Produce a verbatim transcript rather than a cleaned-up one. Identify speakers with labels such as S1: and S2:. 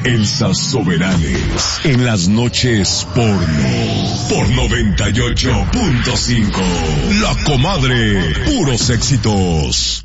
S1: Elsa Soberanes en las noches porno por noventa y ocho punto cinco. La Comadre, puros éxitos.